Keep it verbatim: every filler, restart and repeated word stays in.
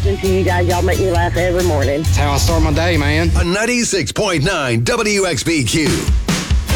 listening to you guys. Y'all make me laugh every morning. That's how I start my day, man. A ninety-six point nine W X B Q.